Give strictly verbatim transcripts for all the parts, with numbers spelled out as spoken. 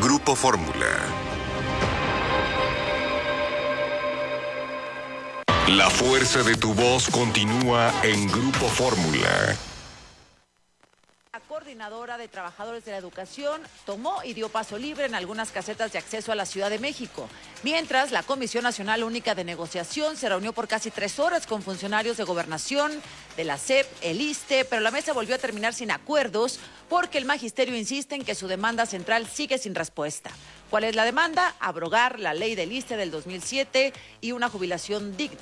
Grupo Fórmula. La fuerza de tu voz continúa en Grupo Fórmula. La coordinadora de trabajadores de la educación tomó y dio paso libre en algunas casetas de acceso a la Ciudad de México, mientras la Comisión Nacional Única de Negociación se reunió por casi tres horas con funcionarios de Gobernación, de la S E P, el ISSSTE, pero la mesa volvió a terminar sin acuerdos porque el magisterio insiste en que su demanda central sigue sin respuesta. ¿Cuál es la demanda? Abrogar la ley del ISSSTE del dos mil siete y una jubilación digna.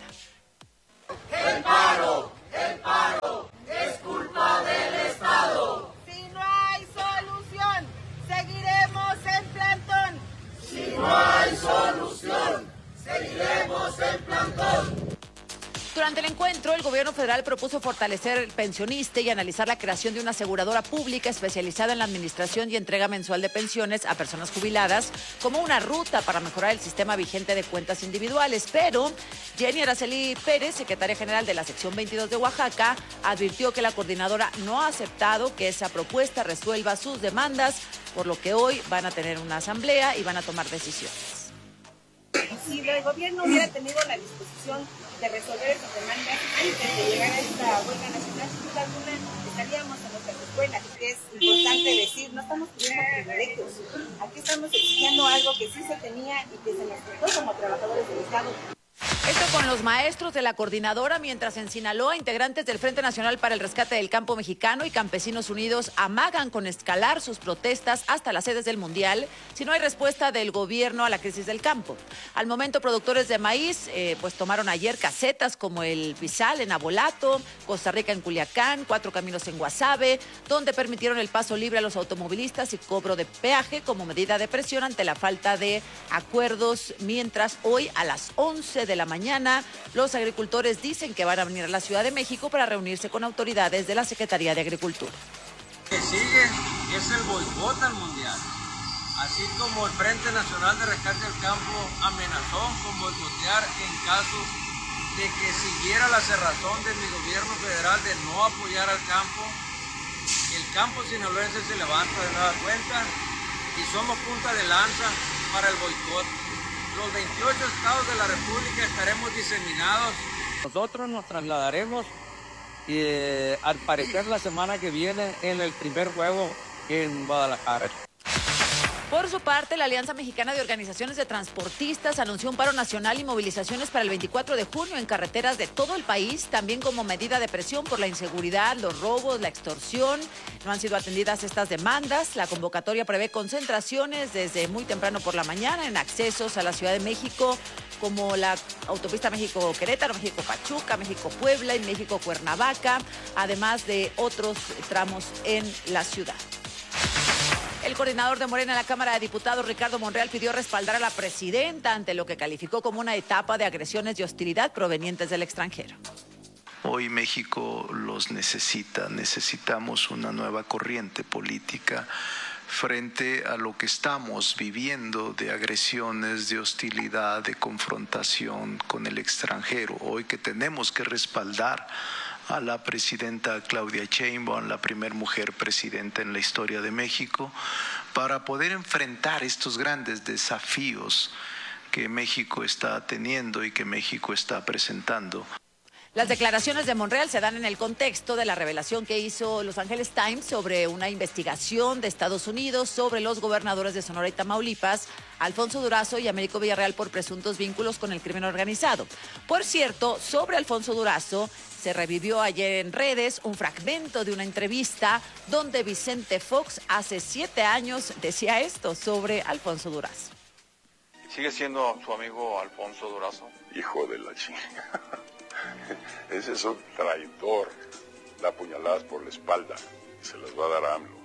El paro, el paro, es culpa del Estado. Si no hay solución, seguiremos en plantón. Si no hay solución, seguiremos en plantón. Durante el encuentro, el gobierno federal propuso fortalecer el pensionista y analizar la creación de una aseguradora pública especializada en la administración y entrega mensual de pensiones a personas jubiladas como una ruta para mejorar el sistema vigente de cuentas individuales. Pero Jenny Araceli Pérez, secretaria general de la sección veintidós de Oaxaca, advirtió que la coordinadora no ha aceptado que esa propuesta resuelva sus demandas, por lo que hoy van a tener una asamblea y van a tomar decisiones. Si el gobierno hubiera tenido la disposición de resolver esas demandas antes de llegar a esta huelga nacional, sin duda alguna estaríamos en nuestras escuelas. Es importante decir, no estamos pidiendo privilegios, aquí estamos exigiendo algo que sí se tenía y que se nos quitó como trabajadores del Estado. Esto con los maestros de la coordinadora, mientras en Sinaloa, integrantes del Frente Nacional para el Rescate del Campo Mexicano y Campesinos Unidos amagan con escalar sus protestas hasta las sedes del Mundial si no hay respuesta del gobierno a la crisis del campo. Al momento, productores de maíz eh, pues tomaron ayer casetas como el Pizal en Abolato, Costa Rica en Culiacán, Cuatro Caminos en Guasave, donde permitieron el paso libre a los automovilistas y cobro de peaje como medida de presión ante la falta de acuerdos, mientras hoy a las once de la mañana los agricultores dicen que van a venir a la Ciudad de México para reunirse con autoridades de la Secretaría de Agricultura. Que sigue es el boicot al mundial, así como el Frente Nacional de Rescate del Campo amenazó con boicotear en caso de que siguiera la cerrazón de mi gobierno federal de no apoyar al campo. El campo sinaloense se levanta de nueva cuenta y somos punta de lanza para el boicot. Los veintiocho estados de la República estaremos diseminados. Nosotros nos trasladaremos eh, al parecer la semana que viene en el primer juego en Guadalajara. Por su parte, la Alianza Mexicana de Organizaciones de Transportistas anunció un paro nacional y movilizaciones para el veinticuatro de junio en carreteras de todo el país, también como medida de presión por la inseguridad, los robos, la extorsión. No han sido atendidas estas demandas. La convocatoria prevé concentraciones desde muy temprano por la mañana en accesos a la Ciudad de México, como la autopista México-Querétaro, México-Pachuca, México-Puebla y México-Cuernavaca, además de otros tramos en la ciudad. El coordinador de Morena en la Cámara de Diputados, Ricardo Monreal, pidió respaldar a la presidenta ante lo que calificó como una etapa de agresiones y hostilidad provenientes del extranjero. Hoy México los necesita, necesitamos una nueva corriente política frente a lo que estamos viviendo de agresiones, de hostilidad, de confrontación con el extranjero. Hoy que tenemos que respaldar a la presidenta Claudia Sheinbaum, la primera mujer presidenta en la historia de México, para poder enfrentar estos grandes desafíos que México está teniendo y que México está presentando. Las declaraciones de Monreal se dan en el contexto de la revelación que hizo Los Angeles Times sobre una investigación de Estados Unidos sobre los gobernadores de Sonora y Tamaulipas, Alfonso Durazo y Américo Villarreal, por presuntos vínculos con el crimen organizado. Por cierto, sobre Alfonso Durazo, se revivió ayer en redes un fragmento de una entrevista donde Vicente Fox hace siete años decía esto sobre Alfonso Durazo. ¿Sigue siendo su amigo Alfonso Durazo? Hijo de la chinga. Ese es un traidor. Da puñaladas por la espalda. Se las va a dar a AMLO.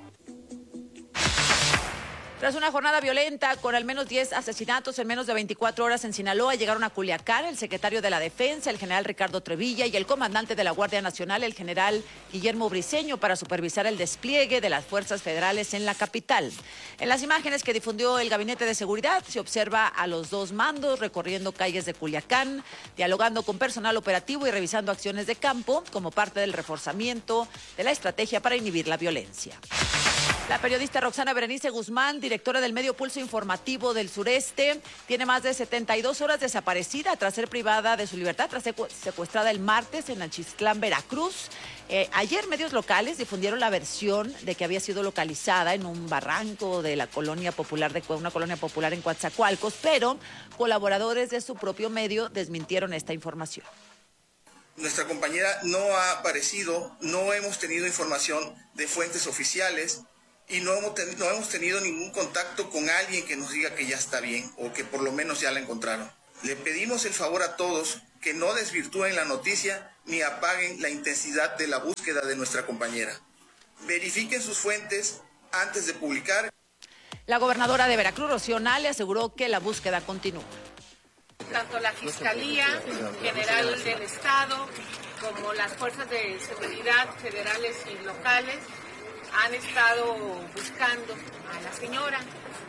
Tras una jornada violenta con al menos diez asesinatos en menos de veinticuatro horas en Sinaloa, llegaron a Culiacán el secretario de la Defensa, el general Ricardo Trevilla, y el comandante de la Guardia Nacional, el general Guillermo Briceño, para supervisar el despliegue de las fuerzas federales en la capital. En las imágenes que difundió el Gabinete de Seguridad, se observa a los dos mandos recorriendo calles de Culiacán, dialogando con personal operativo y revisando acciones de campo como parte del reforzamiento de la estrategia para inhibir la violencia. La periodista Roxana Berenice Guzmán, directora del medio Pulso Informativo del Sureste, tiene más de setenta y dos horas desaparecida tras ser privada de su libertad, tras ser secuestrada el martes en Achistlán, Veracruz. Eh, ayer medios locales difundieron la versión de que había sido localizada en un barranco de la colonia popular de una colonia popular en Coatzacoalcos, pero colaboradores de su propio medio desmintieron esta información. Nuestra compañera no ha aparecido, no hemos tenido información de fuentes oficiales y no hemos, ten, no hemos tenido ningún contacto con alguien que nos diga que ya está bien o que por lo menos ya la encontraron. Le pedimos el favor a todos que no desvirtúen la noticia ni apaguen la intensidad de la búsqueda de nuestra compañera. Verifiquen sus fuentes antes de publicar. La gobernadora de Veracruz, Rocío Nale, aseguró que la búsqueda continúa. Tanto la Fiscalía General del Estado como las fuerzas de seguridad federales y locales han estado buscando a la señora.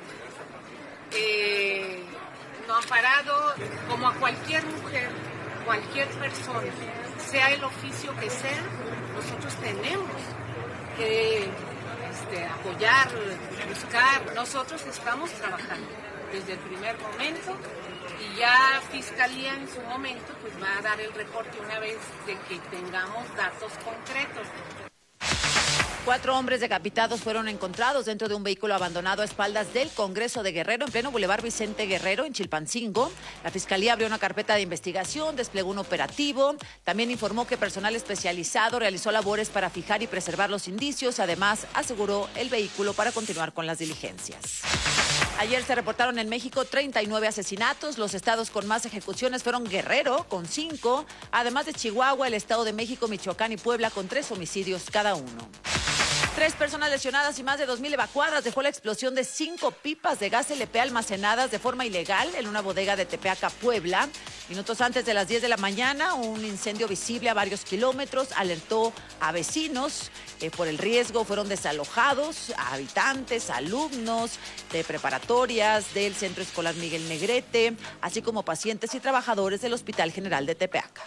Eh, no han parado, como a cualquier mujer, cualquier persona, sea el oficio que sea, nosotros tenemos que este, apoyar, buscar. Nosotros estamos trabajando desde el primer momento y ya Fiscalía en su momento pues va a dar el reporte una vez de que tengamos datos concretos. Cuatro hombres decapitados fueron encontrados dentro de un vehículo abandonado a espaldas del Congreso de Guerrero, en pleno Boulevard Vicente Guerrero, en Chilpancingo. La Fiscalía abrió una carpeta de investigación, desplegó un operativo. También informó que personal especializado realizó labores para fijar y preservar los indicios. Además, aseguró el vehículo para continuar con las diligencias. Ayer se reportaron en México treinta y nueve asesinatos. Los estados con más ejecuciones fueron Guerrero, con cinco, además de Chihuahua, el Estado de México, Michoacán y Puebla, con tres homicidios cada uno. Tres personas lesionadas y más de dos mil evacuadas dejó la explosión de cinco pipas de gas L P almacenadas de forma ilegal en una bodega de Tepeaca, Puebla. Minutos antes de las diez de la mañana, un incendio visible a varios kilómetros alertó a vecinos. Eh, por el riesgo fueron desalojados a habitantes, alumnos de preparatorias del Centro Escolar Miguel Negrete, así como pacientes y trabajadores del Hospital General de Tepeaca.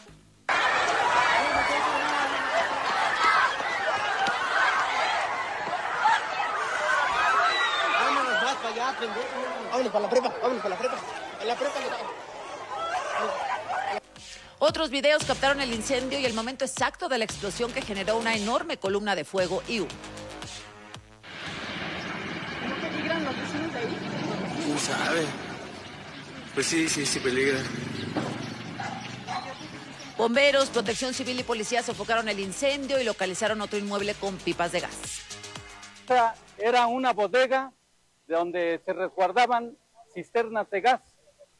Vámonos para la prepa, vámonos para la prepa. En la prepa. Otros videos captaron el incendio y el momento exacto de la explosión que generó una enorme columna de fuego y humo. ¿No peligran los vecinos de ahí? ¿Quién sabe? Pues sí, sí, sí peligra. Bomberos, Protección Civil y policía sofocaron el incendio y localizaron otro inmueble con pipas de gas. Era una bodega donde se resguardaban cisternas de gas.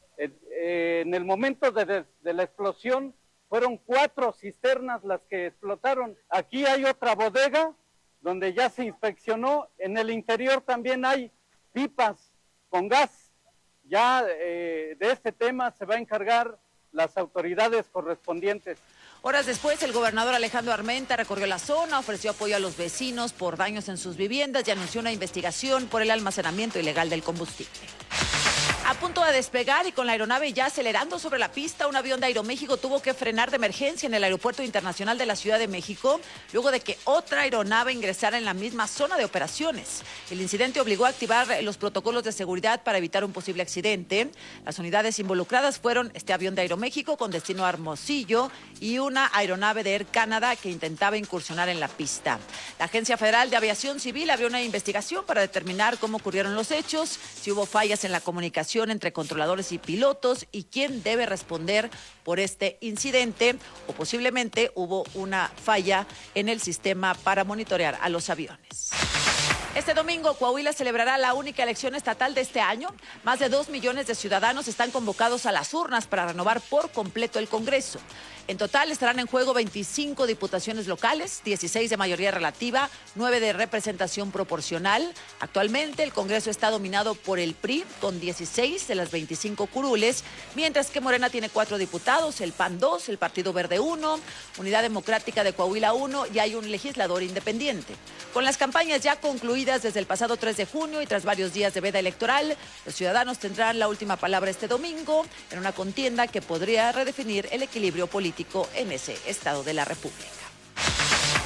En el momento de, de, de la explosión fueron cuatro cisternas las que explotaron. Aquí hay otra bodega donde ya se inspeccionó. En el interior también hay pipas con gas. Ya eh, de este tema se va a encargar las autoridades correspondientes. Horas después, el gobernador Alejandro Armenta recorrió la zona, ofreció apoyo a los vecinos por daños en sus viviendas y anunció una investigación por el almacenamiento ilegal del combustible. A punto de despegar y con la aeronave ya acelerando sobre la pista, un avión de Aeroméxico tuvo que frenar de emergencia en el Aeropuerto Internacional de la Ciudad de México, luego de que otra aeronave ingresara en la misma zona de operaciones. El incidente obligó a activar los protocolos de seguridad para evitar un posible accidente. Las unidades involucradas fueron este avión de Aeroméxico con destino a Hermosillo y una aeronave de Air Canada que intentaba incursionar en la pista. La Agencia Federal de Aviación Civil abrió una investigación para determinar cómo ocurrieron los hechos, si hubo fallas en la comunicación entre controladores y pilotos y quién debe responder por este incidente, o posiblemente hubo una falla en el sistema para monitorear a los aviones. Este domingo, Coahuila celebrará la única elección estatal de este año. Más de dos millones de ciudadanos están convocados a las urnas para renovar por completo el Congreso. En total estarán en juego veinticinco diputaciones locales, dieciséis de mayoría relativa, nueve de representación proporcional. Actualmente el Congreso está dominado por el P R I con dieciséis de las veinticinco curules, mientras que Morena tiene cuatro diputados, el P A N dos, el Partido Verde uno, Unidad Democrática de Coahuila uno y hay un legislador independiente. Con las campañas ya concluidas desde el pasado tres de junio y tras varios días de veda electoral, los ciudadanos tendrán la última palabra este domingo en una contienda que podría redefinir el equilibrio político en ese estado de la República.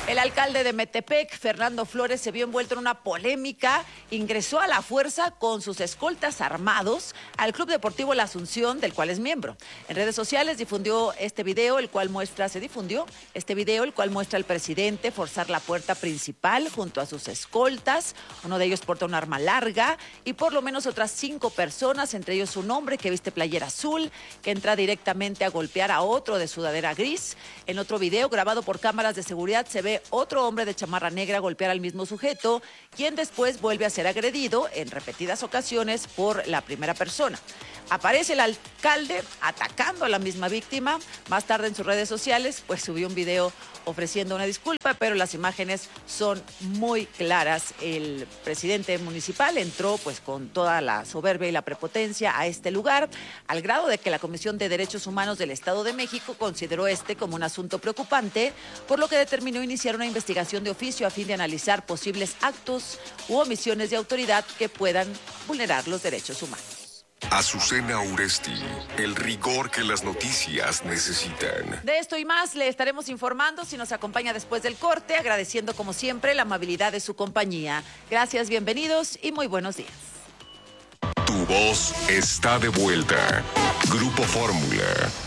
El alcalde de Metepec, Fernando Flores, se vio envuelto en una polémica. Ingresó a la fuerza con sus escoltas armados al Club Deportivo La Asunción, del cual es miembro. En redes sociales difundió este video, el cual muestra, se difundió este video, el cual muestra al presidente forzar la puerta principal junto a sus escoltas. Uno de ellos porta un arma larga y por lo menos otras cinco personas, entre ellos un hombre que viste playera azul, que entra directamente a golpear a otro de sudadera gris. En otro video grabado por cámaras de seguridad se ve otro hombre de chamarra negra golpear al mismo sujeto, quien después vuelve a ser agredido en repetidas ocasiones por la primera persona. Aparece el alcalde atacando a la misma víctima. Más tarde en sus redes sociales, pues subió un video ofreciendo una disculpa, pero las imágenes son muy claras. El presidente municipal entró pues con toda la soberbia y la prepotencia a este lugar, al grado de que la Comisión de Derechos Humanos del Estado de México consideró este como un asunto preocupante, por lo que determinó iniciar una investigación de oficio a fin de analizar posibles actos u omisiones de autoridad que puedan vulnerar los derechos humanos. Azucena Uresti, el rigor que las noticias necesitan. De esto y más le estaremos informando si nos acompaña después del corte, agradeciendo como siempre la amabilidad de su compañía. Gracias, bienvenidos y muy buenos días. Tu voz está de vuelta. Grupo Fórmula.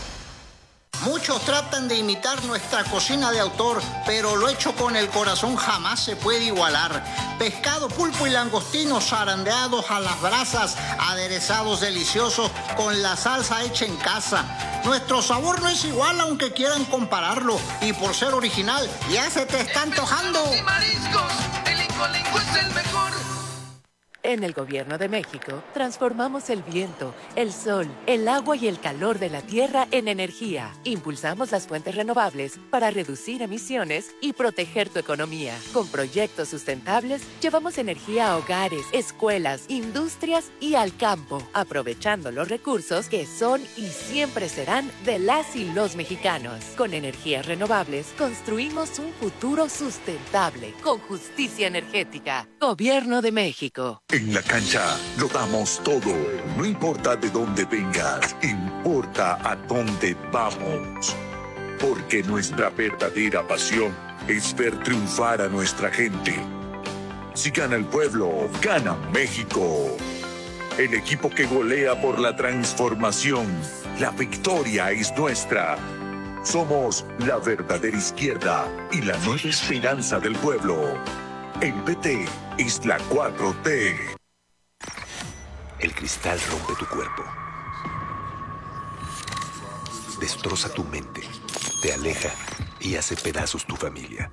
Muchos tratan de imitar nuestra cocina de autor, pero lo hecho con el corazón jamás se puede igualar. Pescado, pulpo y langostinos zarandeados a las brasas, aderezados deliciosos con la salsa hecha en casa. Nuestro sabor no es igual aunque quieran compararlo, y por ser original ya se te está antojando. Y mariscos, el Incolinco es el mejor. En el Gobierno de México, transformamos el viento, el sol, el agua y el calor de la tierra en energía. Impulsamos las fuentes renovables para reducir emisiones y proteger tu economía. Con proyectos sustentables, llevamos energía a hogares, escuelas, industrias y al campo, aprovechando los recursos que son y siempre serán de las y los mexicanos. Con energías renovables, construimos un futuro sustentable, con justicia energética. Gobierno de México. En la cancha lo damos todo, no importa de dónde vengas, importa a dónde vamos. Porque nuestra verdadera pasión es ver triunfar a nuestra gente. Si gana el pueblo, gana México. El equipo que golea por la transformación, la victoria es nuestra. Somos la verdadera izquierda y la nueva esperanza del pueblo. El P T es la cuatro T. El cristal rompe tu cuerpo. Destroza tu mente, te aleja y hace pedazos tu familia.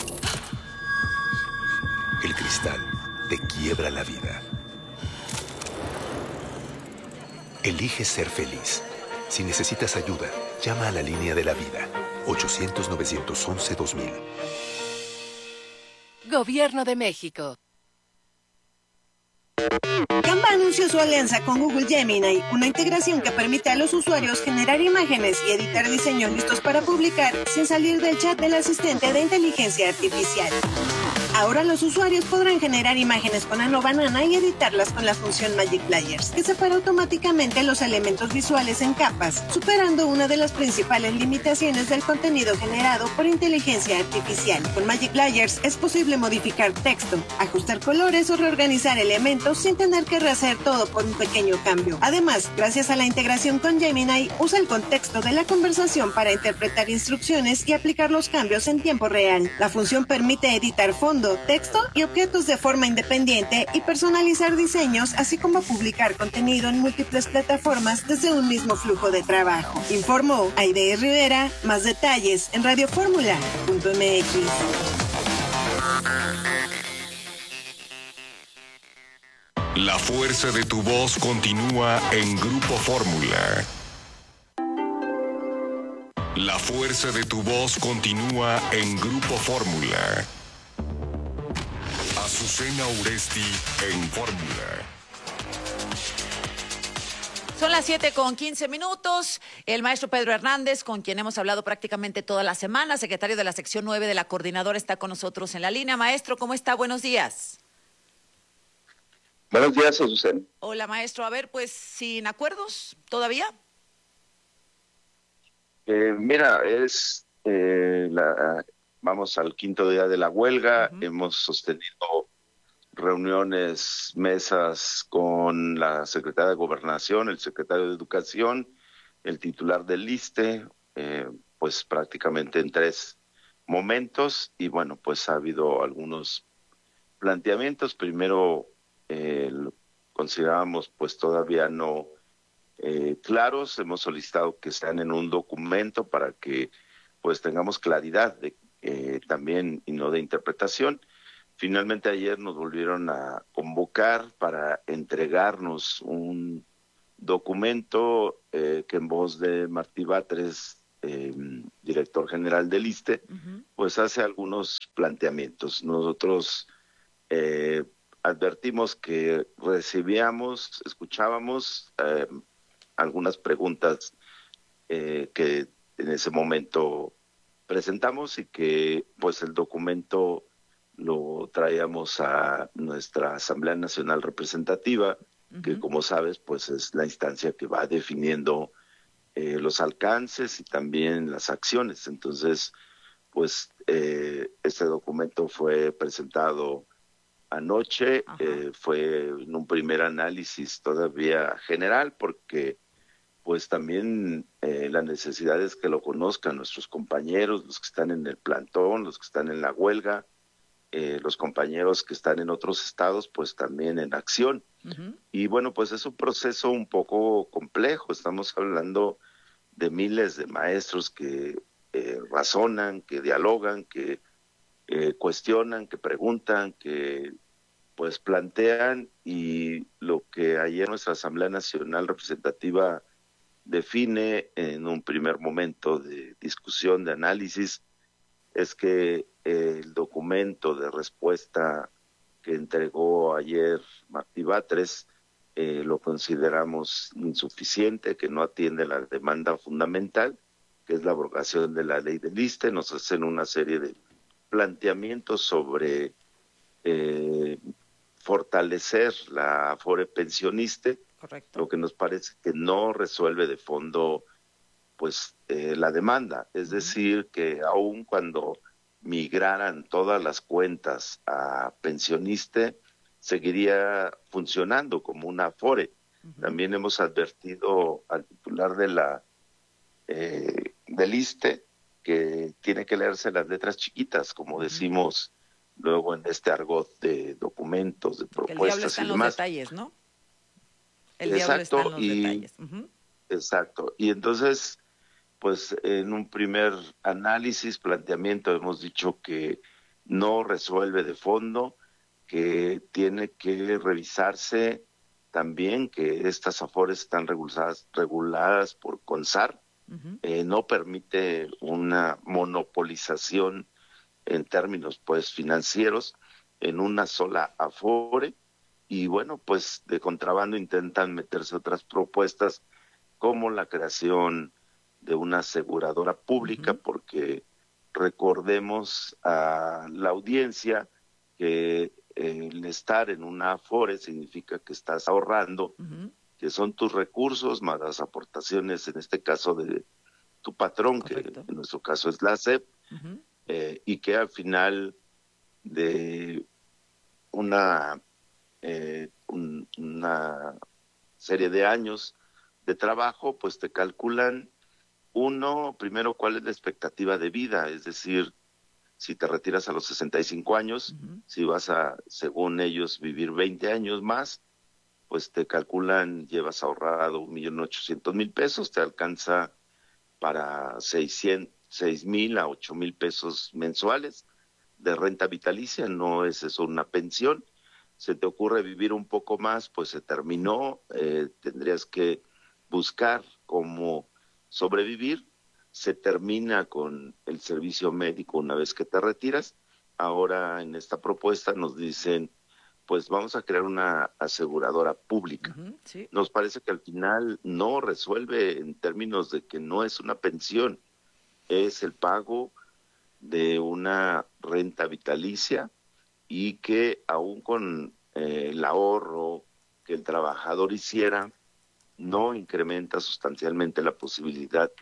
El cristal te quiebra la vida. Elige ser feliz. Si necesitas ayuda, llama a la línea de la vida. ochocientos, novecientos once, dos mil. Gobierno de México. Canva anunció su alianza con Google Gemini, una integración que permite a los usuarios generar imágenes y editar diseños listos para publicar sin salir del chat del asistente de inteligencia artificial. Ahora los usuarios podrán generar imágenes con Ano Banana y editarlas con la función Magic Layers, que separa automáticamente los elementos visuales en capas, superando una de las principales limitaciones del contenido generado por inteligencia artificial. Con Magic Layers es posible modificar texto, ajustar colores o reorganizar elementos sin tener que rehacer todo por un pequeño cambio. Además, gracias a la integración con Gemini, usa el contexto de la conversación para interpretar instrucciones y aplicar los cambios en tiempo real. La función permite editar fondo, texto y objetos de forma independiente y personalizar diseños, así como publicar contenido en múltiples plataformas desde un mismo flujo de trabajo. Informó Aide Rivera. Más detalles en radio fórmula punto m x. La fuerza de tu voz continúa en Grupo Fórmula. La fuerza de tu voz continúa en Grupo Fórmula. Azucena Uresti en Fórmula. Son las siete con quince minutos. El maestro Pedro Hernández, con quien hemos hablado prácticamente toda la semana, secretario de la sección nueve de la coordinadora, está con nosotros en la línea. Maestro, ¿cómo está? Buenos días. Buenos días, Azucena. Hola, maestro. A ver, pues, ¿sin acuerdos todavía? Eh, mira, es eh, la vamos al quinto día de la huelga, uh-huh. hemos sostenido reuniones, mesas con la secretaria de Gobernación, el secretario de Educación, el titular del ISSSTE, eh, pues prácticamente en tres momentos, y bueno, pues ha habido algunos planteamientos. Primero, eh, considerábamos pues todavía no eh, claros, hemos solicitado que sean en un documento para que pues tengamos claridad de, eh, también y no de interpretación. Finalmente ayer nos volvieron a convocar para entregarnos un documento eh, que en voz de Martí Batres, eh, director general del ISSSTE, uh-huh. pues hace algunos planteamientos. Nosotros eh, advertimos que recibíamos, escuchábamos eh, algunas preguntas eh, que en ese momento presentamos y que pues el documento lo traíamos a nuestra Asamblea Nacional Representativa, uh-huh. que como sabes, pues es la instancia que va definiendo eh, los alcances y también las acciones. Entonces, pues eh, este documento fue presentado anoche, eh, fue en un primer análisis todavía general, porque pues también eh, la necesidad es que lo conozcan nuestros compañeros, los que están en el plantón, los que están en la huelga, Eh, los compañeros que están en otros estados, pues también en acción. Uh-huh. Y bueno, pues es un proceso un poco complejo. Estamos hablando de miles de maestros que eh, razonan, que dialogan, que eh, cuestionan, que preguntan, que pues plantean, y lo que ayer nuestra Asamblea Nacional Representativa define en un primer momento de discusión, de análisis, es que el documento de respuesta que entregó ayer Martí Batres eh, lo consideramos insuficiente, que no atiende la demanda fundamental, que es la abrogación de la ley del ISSSTE. Nos hacen una serie de planteamientos sobre eh, fortalecer la Afore Pensioniste. Correcto. Lo que nos parece que no resuelve de fondo pues eh, la demanda, es uh-huh. decir, que aun cuando migraran todas las cuentas a Pensioniste, seguiría funcionando como una Afore. Uh-huh. También hemos advertido al titular de la eh, del ISSSTE que tiene que leerse las letras chiquitas, como uh-huh. decimos luego en este argot de documentos, de Porque propuestas el diablo está y en demás. los detalles, ¿no? El Exacto, diablo está en los y, detalles. Uh-huh. Exacto, y entonces pues en un primer análisis, planteamiento, hemos dicho que no resuelve de fondo, que tiene que revisarse también que estas afores están reguladas, reguladas por CONSAR, uh-huh. eh, no permite una monopolización en términos pues financieros en una sola afore, y bueno, pues de contrabando intentan meterse otras propuestas como la creación de una aseguradora pública, uh-huh. porque recordemos a la audiencia que el estar en una afore significa que estás ahorrando, uh-huh. que son tus recursos más las aportaciones, en este caso de tu patrón, Correcto. Que en nuestro caso es la S E P, uh-huh. eh, y que al final de una, eh, un, una serie de años de trabajo, pues te calculan uno, primero, cuál es la expectativa de vida, es decir, si te retiras a los sesenta y cinco años, uh-huh. si vas a, según ellos, vivir veinte años más, pues te calculan, llevas ahorrado un millón ochocientos mil pesos, te alcanza para seiscientos, seis mil a ocho mil pesos mensuales de renta vitalicia, no es eso una pensión. Se te ocurre vivir un poco más, pues se terminó, eh, tendrías que buscar cómo sobrevivir, se termina con el servicio médico una vez que te retiras. Ahora en esta propuesta nos dicen, pues vamos a crear una aseguradora pública. Uh-huh, sí. Nos parece que al final no resuelve en términos de que no es una pensión, es el pago de una renta vitalicia, y que aún con eh, el ahorro que el trabajador hiciera, no incrementa sustancialmente la posibilidad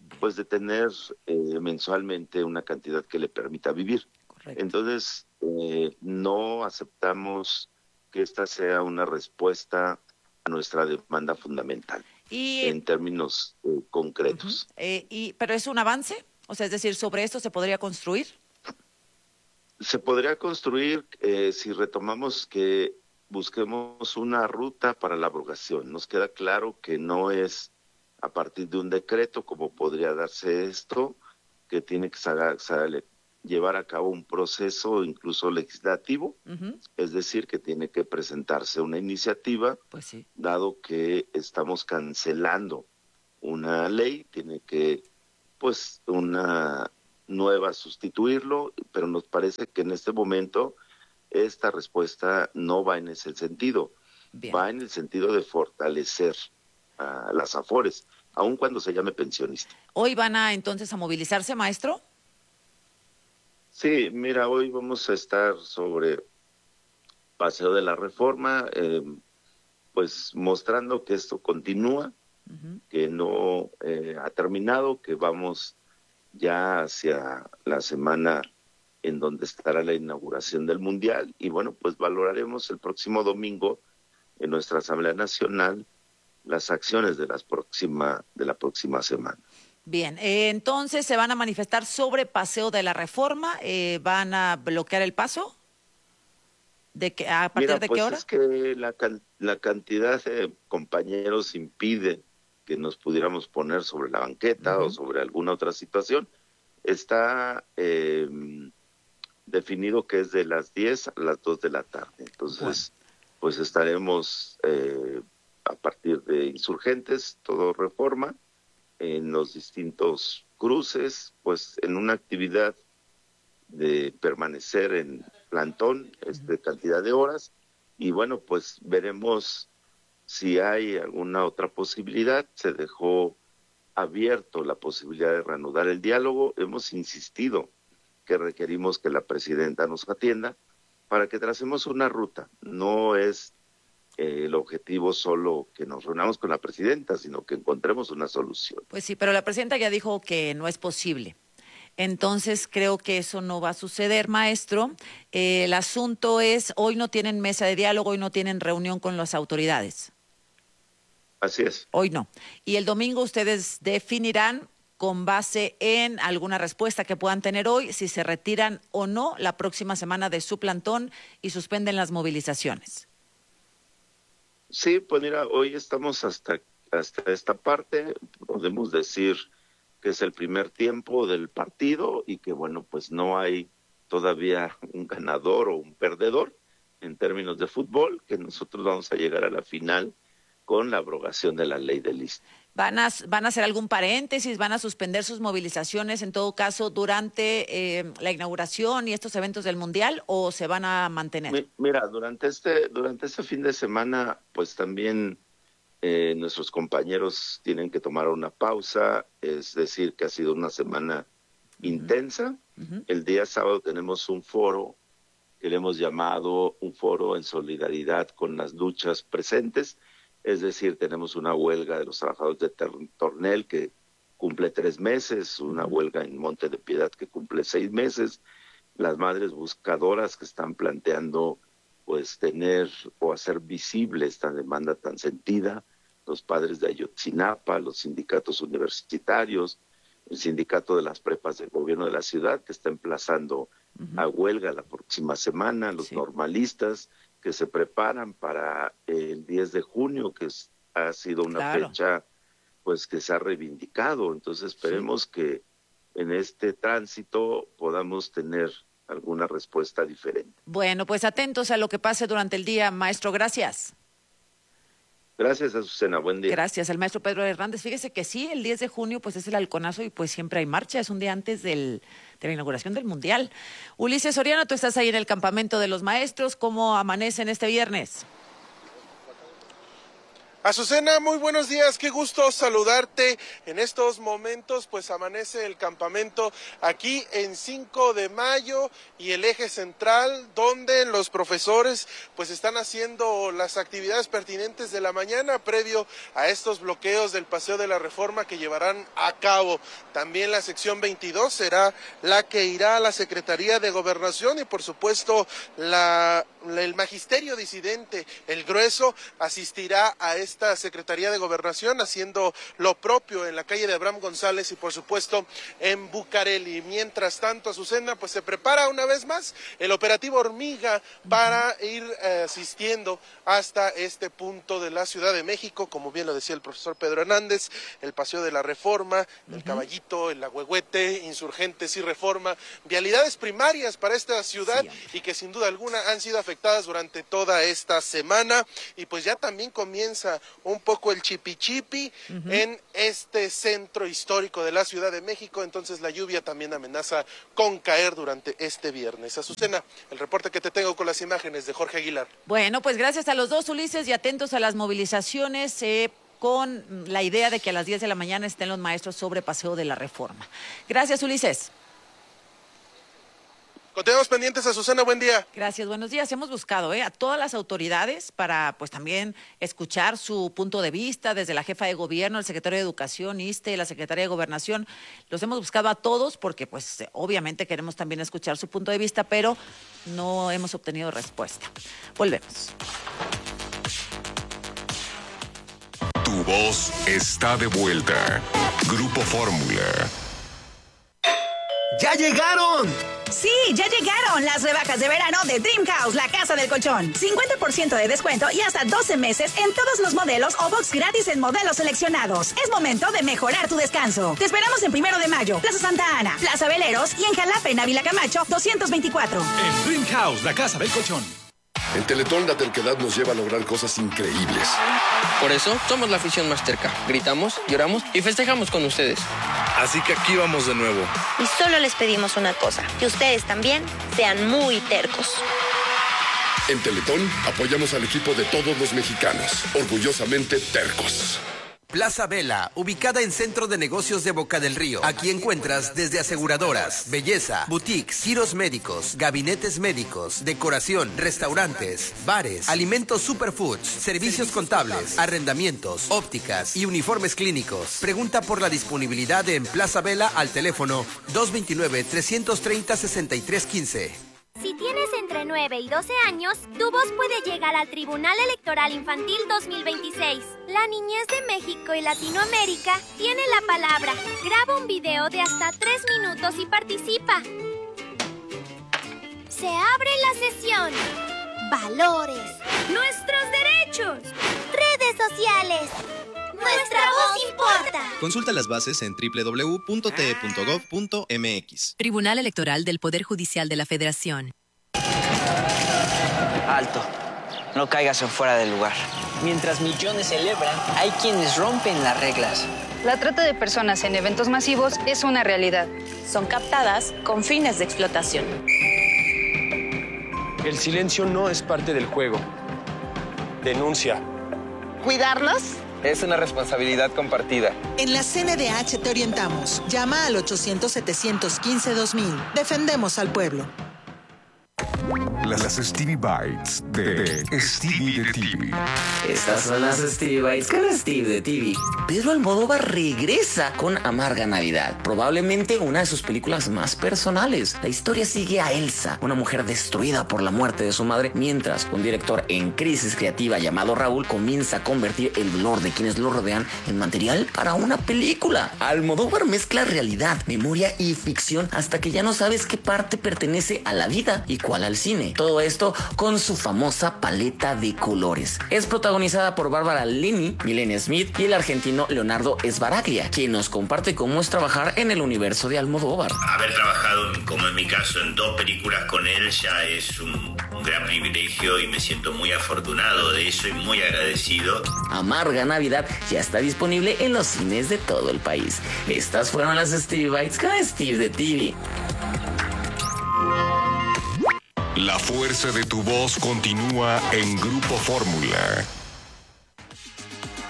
pues de tener eh, mensualmente una cantidad que le permita vivir. Correcto. Entonces, eh, no aceptamos que esta sea una respuesta a nuestra demanda fundamental y, en términos eh, concretos. Uh-huh. eh, y, ¿Pero es un avance? O sea, es decir, ¿sobre esto se podría construir? Se podría construir eh, si retomamos que busquemos una ruta para la abrogación. Nos queda claro que no es a partir de un decreto como podría darse esto, que tiene que sacar, sacar, llevar a cabo un proceso incluso legislativo, uh-huh. es decir, que tiene que presentarse una iniciativa, pues sí. dado que estamos cancelando una ley, tiene que, pues, una nueva sustituirlo, pero nos parece que en este momento esta respuesta no va en ese sentido, Bien. va en el sentido de fortalecer a las AFORES, aun cuando se llame pensionista. ¿Hoy van a entonces a movilizarse, maestro? Sí, mira, hoy vamos a estar sobre Paseo de la Reforma, eh, pues mostrando que esto continúa, uh-huh. que no eh, ha terminado, que vamos ya hacia la semana en donde estará la inauguración del Mundial, y bueno, pues valoraremos el próximo domingo en nuestra Asamblea Nacional las acciones de, las próxima, de la próxima semana. Bien, eh, entonces se van a manifestar sobre Paseo de la Reforma, eh, ¿van a bloquear el paso? ¿De que, ¿A partir Mira, de pues qué hora? Es que la, la cantidad de compañeros impide que nos pudiéramos poner sobre la banqueta uh-huh. o sobre alguna otra situación. Está eh, definido que es de las diez a las dos de la tarde. Entonces, bueno. pues estaremos eh, a partir de Insurgentes, todo Reforma, en los distintos cruces, pues en una actividad de permanecer en plantón, este, uh-huh. cantidad de horas, y bueno, pues veremos si hay alguna otra posibilidad. Se dejó abierto la posibilidad de reanudar el diálogo. Hemos insistido que requerimos que la presidenta nos atienda para que tracemos una ruta. No es eh, el objetivo solo que nos reunamos con la presidenta, sino que encontremos una solución. Pues sí, pero la presidenta ya dijo que no es posible. Entonces creo que eso no va a suceder, maestro. Eh, el asunto es, hoy no tienen mesa de diálogo, hoy no tienen reunión con las autoridades. Así es. Hoy no. Y el domingo ustedes definirán con base en alguna respuesta que puedan tener hoy si se retiran o no la próxima semana de su plantón y suspenden las movilizaciones. Sí, pues mira, hoy estamos hasta, hasta esta parte. Podemos decir que es el primer tiempo del partido y que, bueno, pues no hay todavía un ganador o un perdedor en términos de fútbol, que nosotros vamos a llegar a la final con la abrogación de la ley del I S S S T E. ¿Van a, van a hacer algún paréntesis? ¿Van a suspender sus movilizaciones en todo caso durante eh, la inauguración y estos eventos del Mundial o se van a mantener? Mira, durante este, durante este fin de semana, pues también eh, nuestros compañeros tienen que tomar una pausa, es decir, que ha sido una semana uh-huh. intensa. Uh-huh. El día sábado tenemos un foro que le hemos llamado un foro en solidaridad con las luchas presentes. Es decir, tenemos una huelga de los trabajadores de Tornel que cumple tres meses, una huelga en Monte de Piedad que cumple seis meses, las madres buscadoras que están planteando pues tener o hacer visible esta demanda tan sentida, los padres de Ayotzinapa, los sindicatos universitarios, el sindicato de las prepas del gobierno de la ciudad que está emplazando uh-huh. a huelga la próxima semana, los sí. normalistas que se preparan para el diez de junio, que es, ha sido una claro. fecha pues que se ha reivindicado. Entonces esperemos sí. que en este tránsito podamos tener alguna respuesta diferente. Bueno, pues atentos a lo que pase durante el día, maestro. Gracias. Gracias, Azucena. Buen día. Gracias, el maestro Pedro Hernández. Fíjese que sí, el diez de junio pues es el halconazo y pues siempre hay marcha. Es un día antes del, de la inauguración del Mundial. Ulises Soriano, tú estás ahí en el campamento de los maestros. ¿Cómo amanecen este viernes? Azucena, muy buenos días, qué gusto saludarte. En estos momentos pues amanece el campamento aquí en cinco de mayo y el eje central, donde los profesores pues están haciendo las actividades pertinentes de la mañana previo a estos bloqueos del Paseo de la Reforma que llevarán a cabo. También la sección veintidós será la que irá a la Secretaría de Gobernación y por supuesto la, la, el magisterio disidente, el grueso, asistirá a esta Secretaría de Gobernación haciendo lo propio en la calle de Abraham González y por supuesto en Bucareli. Mientras tanto, Azucena, pues se prepara una vez más el operativo Hormiga para ir eh, asistiendo hasta este punto de la Ciudad de México, como bien lo decía el profesor Pedro Hernández, el Paseo de la Reforma, el uh-huh. Caballito, el Agüehuete, Insurgentes y Reforma, vialidades primarias para esta ciudad sí, y que sin duda alguna han sido afectadas durante toda esta semana y pues ya también comienza un poco el chipi-chipi uh-huh. en este centro histórico de la Ciudad de México, entonces la lluvia también amenaza con caer durante este viernes. Azucena, el reporte que te tengo con las imágenes de Jorge Aguilar. Bueno, pues gracias a los dos, Ulises, y atentos a las movilizaciones eh, con la idea de que a las diez de la mañana estén los maestros sobre Paseo de la Reforma. Gracias, Ulises. Continuamos pendientes, Azucena, buen día. Gracias, buenos días. Hemos buscado eh, a todas las autoridades para pues también escuchar su punto de vista, desde la jefa de gobierno, el secretario de Educación, ISSSTE, la secretaria de Gobernación. Los hemos buscado a todos porque pues obviamente queremos también escuchar su punto de vista, pero no hemos obtenido respuesta. Volvemos. Tu voz está de vuelta. Grupo Fórmula. ¡Ya llegaron! Sí, ya llegaron las rebajas de verano de Dream House, la casa del colchón. cincuenta por ciento de descuento y hasta doce meses en todos los modelos o box gratis en modelos seleccionados. Es momento de mejorar tu descanso. Te esperamos en Primero de Mayo, Plaza Santa Ana, Plaza Veleros y en Jalapa, en Ávila Camacho, doscientos veinticuatro. En Dream House, la casa del colchón. En Teletón la terquedad nos lleva a lograr cosas increíbles. Por eso somos la afición más terca. Gritamos, lloramos y festejamos con ustedes. Así que aquí vamos de nuevo. Y solo les pedimos una cosa, que ustedes también sean muy tercos. En Teletón apoyamos al equipo de todos los mexicanos, orgullosamente tercos. Plaza Vela, ubicada en Centro de Negocios de Boca del Río. Aquí encuentras desde aseguradoras, belleza, boutiques, giros médicos, gabinetes médicos, decoración, restaurantes, bares, alimentos superfoods, servicios contables, arrendamientos, ópticas y uniformes clínicos. Pregunta por la disponibilidad en Plaza Vela al teléfono dos dos nueve, tres tres cero, seis tres uno cinco. Si tienes entre nueve y doce años, tu voz puede llegar al Tribunal Electoral Infantil dos mil veintiséis. La niñez de México y Latinoamérica tiene la palabra. Graba un video de hasta tres minutos y participa. Se abre la sesión. Valores. Nuestros derechos. Redes sociales. Nuestra voz importa. Consulta las bases en doble u doble u doble u punto t e punto gov punto m x. Tribunal Electoral del Poder Judicial de la Federación. Alto. No caigas en fuera del lugar. Mientras millones celebran, hay quienes rompen las reglas. La trata de personas en eventos masivos es una realidad. Son captadas con fines de explotación. El silencio no es parte del juego. Denuncia. ¿Cuidarnos? Es una responsabilidad compartida. En la C N D H te orientamos. Llama al ochocientos, setecientos quince, dos mil. Defendemos al pueblo. Las Stevie Bites de Stevie de T V. Estas son las Stevie Bites con Steve de T V. Pedro Almodóvar regresa con Amarga Navidad, probablemente una de sus películas más personales. La historia sigue a Elsa, una mujer destruida por la muerte de su madre, mientras un director en crisis creativa llamado Raúl comienza a convertir el dolor de quienes lo rodean en material para una película. Almodóvar mezcla realidad, memoria y ficción hasta que ya no sabes qué parte pertenece a la vida y cuál al cine. Todo esto con su famosa paleta de colores. Es protagonizada por Bárbara Linney, Milena Smith y el argentino Leonardo Sbaraglia, quien nos comparte cómo es trabajar en el universo de Almodóvar. Haber trabajado, como en mi caso, en dos películas con él ya es un, un gran privilegio y me siento muy afortunado de eso y muy agradecido. Amarga Navidad ya está disponible en los cines de todo el país. Estas fueron las Stevie Bites con Steve de T V. La fuerza de tu voz continúa en Grupo Fórmula.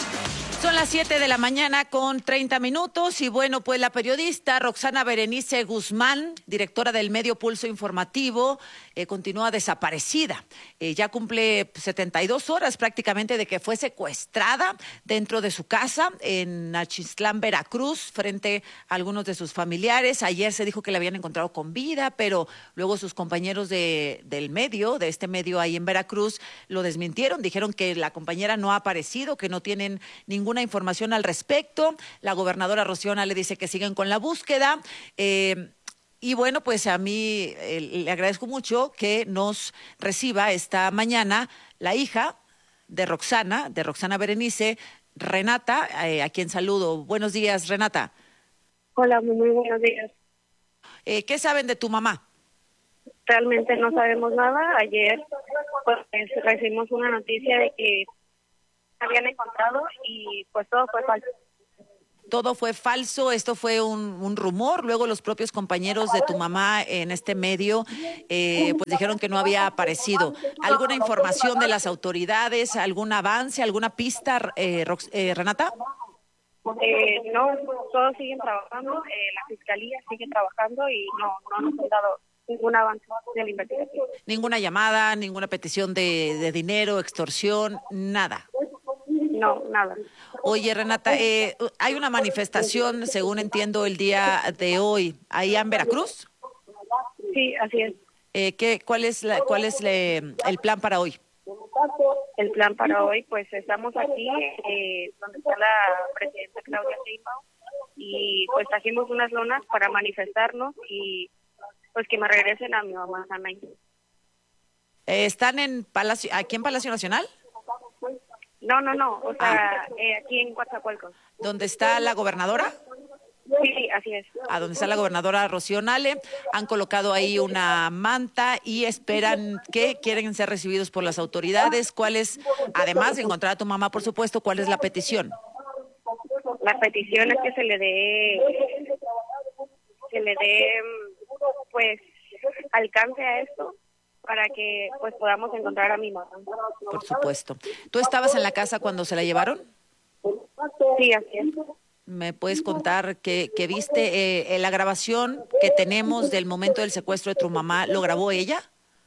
Son las siete de la mañana con treinta minutos y bueno, pues la periodista Roxana Berenice Guzmán, directora del medio Pulso Informativo, eh, continúa desaparecida. Eh, ya cumple setenta y dos horas prácticamente de que fue secuestrada dentro de su casa en Achistlán, Veracruz, frente a algunos de sus familiares. Ayer se dijo que la habían encontrado con vida, pero luego sus compañeros de, del medio, de este medio ahí en Veracruz, lo desmintieron. Dijeron que la compañera no ha aparecido, que no tienen ninguna información al respecto. La gobernadora Rocío Nale dice que siguen con la búsqueda. Eh, y bueno, pues a mí eh, le agradezco mucho que nos reciba esta mañana la hija de Roxana, de Roxana Berenice, Renata, eh, a quien saludo. Buenos días, Renata. Hola, muy, muy buenos días. Eh, ¿Qué saben de tu mamá? Realmente no sabemos nada. Ayer pues recibimos una noticia de que habían encontrado y pues todo fue falso. Todo fue falso, esto fue un, un rumor. Luego los propios compañeros de tu mamá en este medio eh, pues dijeron que no había aparecido. ¿Alguna información de las autoridades, algún avance, alguna pista, eh, Rox, eh, Renata? Eh, no, todos siguen trabajando, eh, la fiscalía sigue trabajando y no, no nos han dado ningún avance de la investigación. Ninguna llamada, ninguna petición de, de dinero, extorsión, nada. No, nada. Oye, Renata, eh, hay una manifestación, según entiendo, el día de hoy, ahí en Veracruz. Sí, así es. Eh, ¿qué, ¿Cuál es, la, cuál es le, el plan para hoy? El plan para hoy, pues estamos aquí, eh, donde está la presidenta Claudia Sheinbaum, y pues trajimos unas lonas para manifestarnos y pues que me regresen a mi mamá sana. Eh, ¿Están en Palacio, aquí en Palacio Nacional? No, no, no, o sea, ah. eh, aquí en Coatzacoalcos. ¿Dónde está la gobernadora? Sí, así es. A donde está la gobernadora Rocío Nale, han colocado ahí una manta y esperan que quieren ser recibidos por las autoridades. ¿Cuál es, además de encontrar a tu mamá, por supuesto, cuál es la petición? La petición es que se le dé, se le dé, pues, alcance a esto, para que pues podamos encontrar a mi mamá. Por supuesto. ¿Tú estabas en la casa cuando se la llevaron? Sí, así es. ¿Me puedes contar que, que viste eh, la grabación que tenemos del momento del secuestro de tu mamá? ¿Lo grabó ella?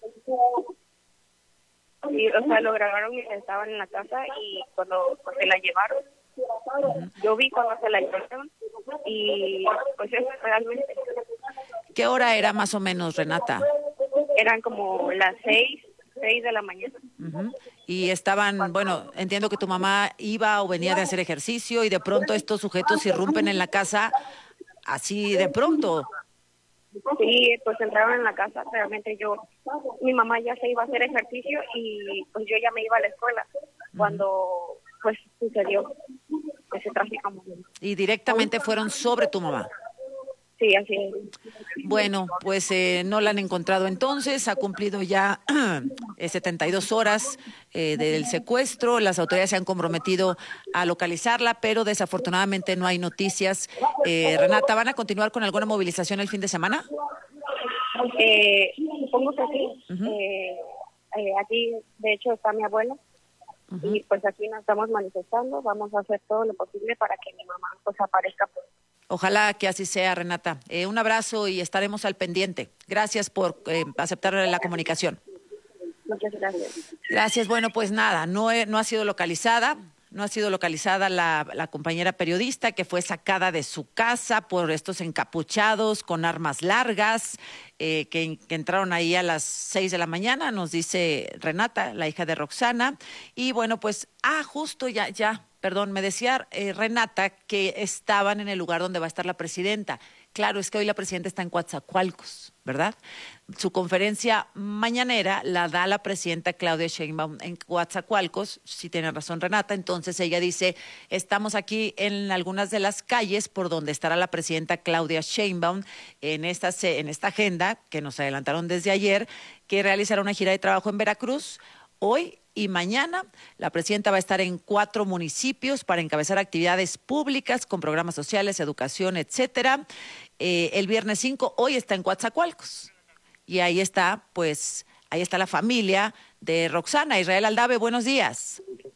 Sí, o sea, lo grabaron mientras estaban en la casa y cuando pues, se la llevaron. Uh-huh. Yo vi cuando se la llevaron y pues eso realmente. ¿Qué hora era más o menos, Renata? Eran como las seis, seis de la mañana. Uh-huh. Y estaban, bueno, entiendo que tu mamá iba o venía de hacer ejercicio y de pronto estos sujetos irrumpen en la casa así de pronto. Sí, pues entraron en la casa, realmente yo, mi mamá ya se iba a hacer ejercicio y pues yo ya me iba a la escuela cuando pues sucedió ese trágico momento. Y directamente fueron sobre tu mamá. Sí, así es. Bueno, pues eh, no la han encontrado entonces, ha cumplido ya eh, setenta y dos horas eh, del secuestro, las autoridades se han comprometido a localizarla, pero desafortunadamente no hay noticias. Eh, Renata, ¿van a continuar con alguna movilización el fin de semana? Eh, supongo que sí. Uh-huh. eh, eh, aquí, de hecho, está mi abuela. Uh-huh. Y pues aquí nos estamos manifestando, vamos a hacer todo lo posible para que mi mamá pues aparezca pues. Ojalá que así sea, Renata. Eh, un abrazo y estaremos al pendiente. Gracias por eh, aceptar la comunicación. Muchas gracias. Gracias. Bueno, pues nada, no, he, no ha sido localizada. No ha sido localizada la, la compañera periodista que fue sacada de su casa por estos encapuchados con armas largas eh, que, que entraron ahí a las seis de la mañana, nos dice Renata, la hija de Roxana. Y bueno, pues, ah, justo ya, ya, perdón, me decía eh, Renata que estaban en el lugar donde va a estar la presidenta. Claro, es que hoy la presidenta está en Coatzacoalcos, ¿verdad? Su conferencia mañanera la da la presidenta Claudia Sheinbaum en Coatzacoalcos, si tiene razón Renata. Entonces ella dice, estamos aquí en algunas de las calles por donde estará la presidenta Claudia Sheinbaum en esta, en esta agenda que nos adelantaron desde ayer, que realizará una gira de trabajo en Veracruz hoy y mañana. La presidenta va a estar en cuatro municipios para encabezar actividades públicas con programas sociales, educación, etcétera. Eh, el viernes cinco, hoy está en Coatzacoalcos. Y ahí está, pues, ahí está la familia de Roxana. Israel Aldave, buenos días.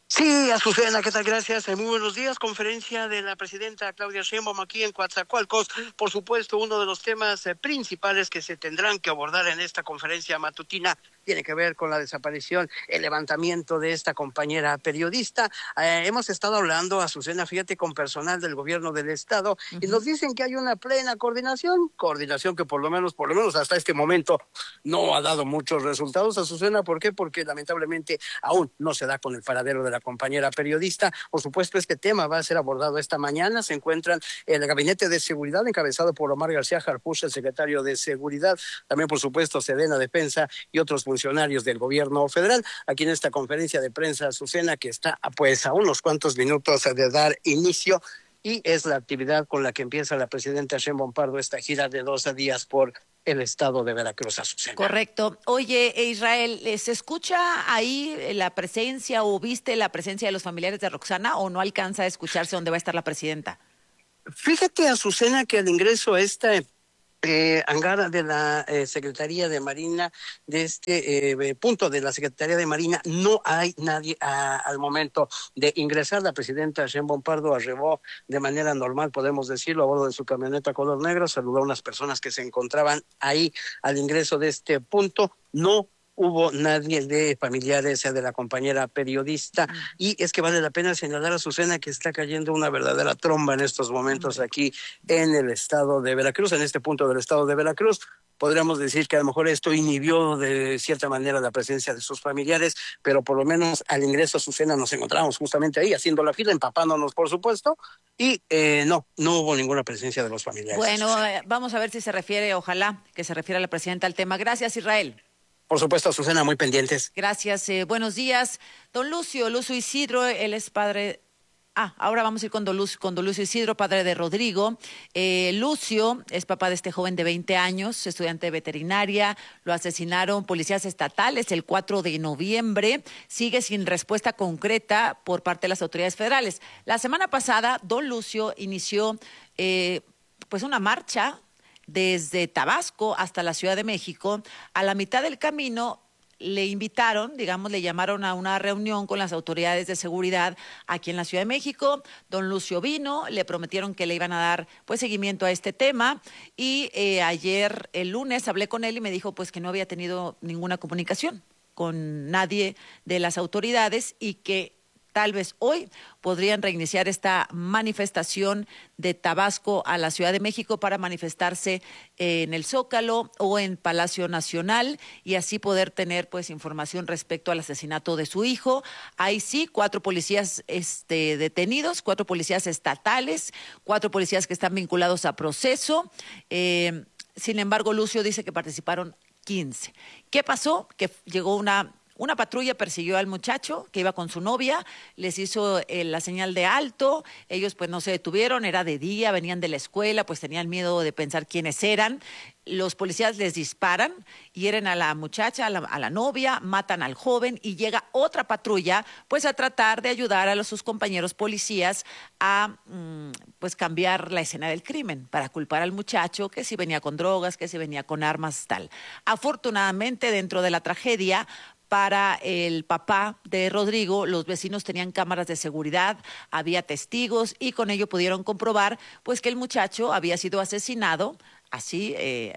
Sí, Azucena, ¿qué tal? Gracias. Muy buenos días. Conferencia de la presidenta Claudia Sheinbaum aquí en Coatzacoalcos. Por supuesto, uno de los temas eh, principales que se tendrán que abordar en esta conferencia matutina tiene que ver con la desaparición, el levantamiento de esta compañera periodista. Eh, hemos estado hablando, Azucena, fíjate, con personal del gobierno del estado, uh-huh. y nos dicen que hay una plena coordinación, coordinación que por lo menos, por lo menos hasta este momento no ha dado muchos resultados, Azucena. ¿Por qué? Porque lamentablemente aún no se da con el paradero de la compañera periodista. Por supuesto, este tema va a ser abordado esta mañana. Se encuentran en el Gabinete de Seguridad, encabezado por Omar García Harfuch, el secretario de Seguridad, también, por supuesto, Sedena Defensa y otros funcionarios del gobierno federal. Aquí en esta conferencia de prensa, Azucena, que está pues a unos cuantos minutos de dar inicio, y es la actividad con la que empieza la presidenta Sheinbaum Pardo esta gira de dos días por el estado de Veracruz, Azucena. Correcto. Oye, Israel, ¿se escucha ahí la presencia o viste la presencia de los familiares de Roxana o no alcanza a escucharse dónde va a estar la presidenta? Fíjate, Azucena, que al ingreso a esta Eh, hangar de la eh, Secretaría de Marina, de este eh, punto de la Secretaría de Marina, no hay nadie a, al momento de ingresar. La presidenta Sheinbaum Pardo arribó de manera normal, podemos decirlo, a bordo de su camioneta color negro, saludó a unas personas que se encontraban ahí al ingreso de este punto. No hubo nadie de familiares de la compañera periodista, y es que vale la pena señalar, a Azucena, que está cayendo una verdadera tromba en estos momentos aquí en el estado de Veracruz, en este punto del estado de Veracruz. Podríamos decir que a lo mejor esto inhibió de cierta manera la presencia de sus familiares, pero por lo menos al ingreso a Azucena nos encontramos justamente ahí haciendo la fila, empapándonos por supuesto, y eh, no, no hubo ninguna presencia de los familiares. Bueno, eh, vamos a ver si se refiere, ojalá que se refiera la presidenta al tema. Gracias, Israel. Por supuesto, Azucena, muy pendientes. Gracias, eh, buenos días. Don Lucio, Lucio Isidro, él es padre... Ah, ahora vamos a ir con Don Lucio, con Don Lucio Isidro, padre de Rodrigo. Eh, Lucio es papá de este joven de veinte años, estudiante de veterinaria. Lo asesinaron policías estatales el cuatro de noviembre. Sigue sin respuesta concreta por parte de las autoridades federales. La semana pasada, Don Lucio inició eh, pues una marcha desde Tabasco hasta la Ciudad de México. A la mitad del camino le invitaron, digamos, le llamaron a una reunión con las autoridades de seguridad aquí en la Ciudad de México. Don Lucio vino, le prometieron que le iban a dar pues seguimiento a este tema, y eh, ayer, el lunes, hablé con él y me dijo pues que no había tenido ninguna comunicación con nadie de las autoridades y que tal vez hoy podrían reiniciar esta manifestación de Tabasco a la Ciudad de México para manifestarse en el Zócalo o en Palacio Nacional, y así poder tener pues información respecto al asesinato de su hijo. Hay sí cuatro policías este, detenidos, cuatro policías estatales, cuatro policías que están vinculados a proceso. Eh, sin embargo, Lucio dice que participaron quince. ¿Qué pasó? Que llegó una... Una patrulla persiguió al muchacho que iba con su novia, les hizo eh, la señal de alto, ellos pues no se detuvieron, era de día, venían de la escuela, pues tenían miedo de pensar quiénes eran. Los policías les disparan, hieren a la muchacha, a la, a la novia, matan al joven, y llega otra patrulla pues a tratar de ayudar a los, sus compañeros policías a mm, pues cambiar la escena del crimen, para culpar al muchacho que si venía con drogas, que si venía con armas, tal. Afortunadamente, dentro de la tragedia, para el papá de Rodrigo, los vecinos tenían cámaras de seguridad, había testigos, y con ello pudieron comprobar pues que el muchacho había sido asesinado así eh,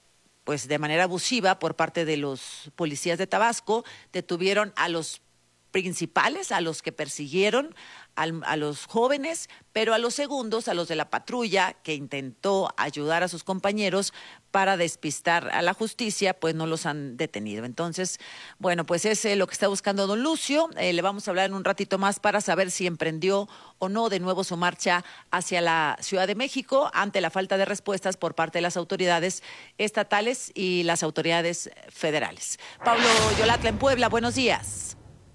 pues de manera abusiva por parte de los policías de Tabasco. Detuvieron a los principales, a los que persiguieron al, a los jóvenes, pero a los segundos, a los de la patrulla que intentó ayudar a sus compañeros para despistar a la justicia, pues no los han detenido. Entonces, bueno, pues es eh, lo que está buscando don Lucio. Eh, le vamos a hablar en un ratito más para saber si emprendió o no de nuevo su marcha hacia la Ciudad de México ante la falta de respuestas por parte de las autoridades estatales y las autoridades federales. Pablo Yolatla en Puebla, buenos días.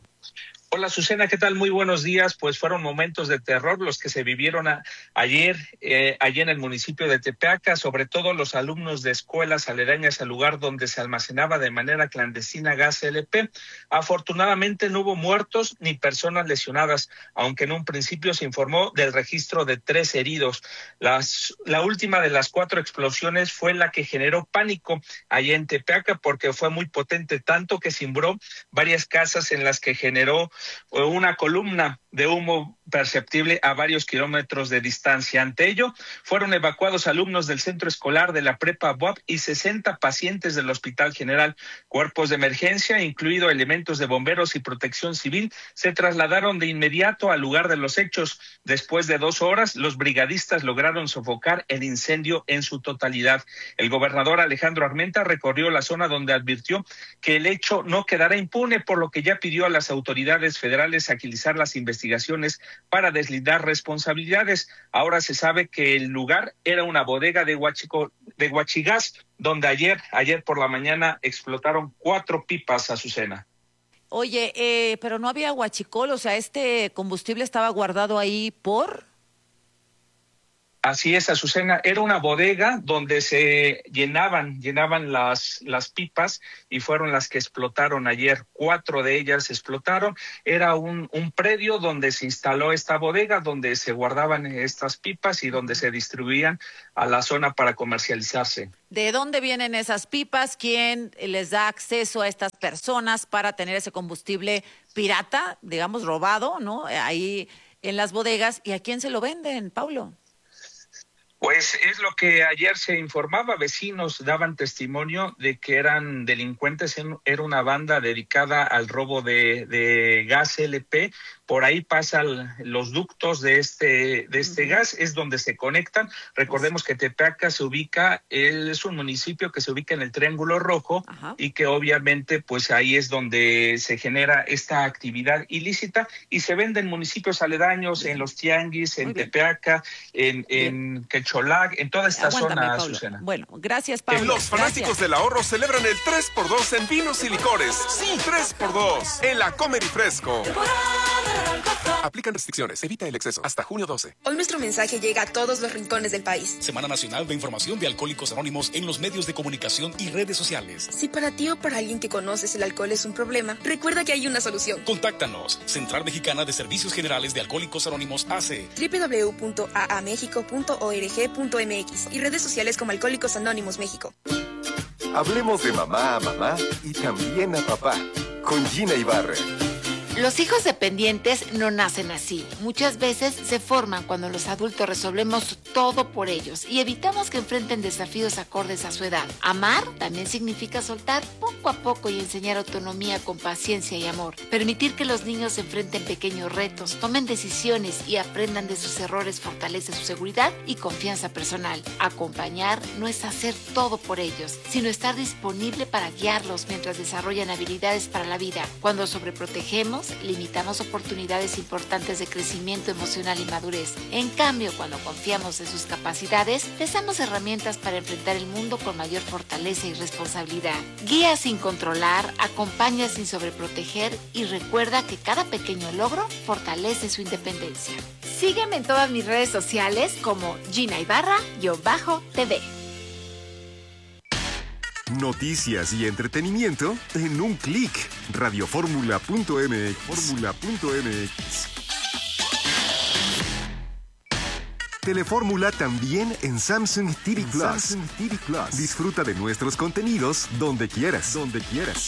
Hola, Azucena, ¿qué tal? Muy buenos días. Pues fueron momentos de terror los que se vivieron a, ayer, eh, allí en el municipio de Tepeaca, sobre todo los alumnos de escuelas aledañas al lugar donde se almacenaba de manera clandestina gas L P. Afortunadamente no hubo muertos ni personas lesionadas, aunque en un principio se informó del registro de tres heridos. Las, la última de las cuatro explosiones fue la que generó pánico allí en Tepeaca, porque fue muy potente, tanto que cimbró varias casas en las que generó una columna de humo perceptible a varios kilómetros de distancia. Ante ello, fueron evacuados alumnos del centro escolar de la prepa B U A P y sesenta pacientes del Hospital General. Cuerpos de emergencia, incluido elementos de bomberos y protección civil, se trasladaron de inmediato al lugar de los hechos. Después de dos horas, los brigadistas lograron sofocar el incendio en su totalidad. El gobernador Alejandro Armenta recorrió la zona donde advirtió que el hecho no quedará impune, por lo que ya pidió a las autoridades federales agilizar las investigaciones para deslindar responsabilidades. Ahora se sabe que el lugar era una bodega de, Huachico, de Huachigás, donde ayer, ayer por la mañana explotaron cuatro pipas, Azucena. Oye, eh, pero no había huachicol, o sea, este combustible estaba guardado ahí por... Así es, Azucena, era una bodega donde se llenaban, llenaban las, las pipas y fueron las que explotaron ayer. Cuatro de ellas explotaron. Era un, un predio donde se instaló esta bodega, donde se guardaban estas pipas y donde se distribuían a la zona para comercializarse. ¿De dónde vienen esas pipas? ¿Quién les da acceso a estas personas para tener ese combustible pirata, digamos, robado, ¿no? Ahí en las bodegas. ¿Y a quién se lo venden, Paulo? Pues es lo que ayer se informaba, vecinos daban testimonio de que eran delincuentes, era una banda dedicada al robo de, de gas L P, por ahí pasan los ductos de este, de este uh-huh. gas, es donde se conectan. Recordemos que Tepeaca se ubica, es un municipio que se ubica en el Triángulo Rojo uh-huh. y que obviamente pues ahí es donde se genera esta actividad ilícita y se vende en municipios aledaños, en los tianguis, en Tepeaca, en, en Quecholac, en toda esta Aguántame, zona, Pablo. Azucena. Bueno, gracias, Pablo. Los fanáticos gracias. del ahorro celebran el tres por dos en vinos y licores. Sí, tres por dos en la Comer y Fresco. Aplican restricciones, evita el exceso. Hasta junio doce. Hoy nuestro mensaje llega a todos los rincones del país. Semana Nacional de Información de Alcohólicos Anónimos en los medios de comunicación y redes sociales. Si para ti o para alguien que conoces el alcohol es un problema, recuerda que hay una solución. Contáctanos. Central Mexicana de Servicios Generales de Alcohólicos Anónimos A C. doble u doble u doble u punto a a mexico punto org punto m x y redes sociales como Alcohólicos Anónimos México. Hablemos de mamá a mamá y también a papá con Gina Ibarra. Los hijos dependientes no nacen así. Muchas veces se forman cuando los adultos resolvemos todo por ellos y evitamos que enfrenten desafíos acordes a su edad. Amar también significa soltar poco a poco y enseñar autonomía con paciencia y amor. Permitir que los niños enfrenten pequeños retos, tomen decisiones y aprendan de sus errores fortalece su seguridad y confianza personal. Acompañar no es hacer todo por ellos, sino estar disponible para guiarlos mientras desarrollan habilidades para la vida. Cuando sobreprotegemos, limitamos oportunidades importantes de crecimiento emocional y madurez. En cambio, cuando confiamos en sus capacidades, les damos herramientas para enfrentar el mundo con mayor fortaleza y responsabilidad. Guía sin controlar, acompaña sin sobreproteger y recuerda que cada pequeño logro fortalece su independencia. Sígueme en todas mis redes sociales como Gina Ibarra-T V. Noticias y entretenimiento en un clic. radioformula punto m x. Fórmula punto m x. Telefórmula también en Samsung T V Plus. Samsung T V Plus. Disfruta de nuestros contenidos donde quieras. Donde quieras.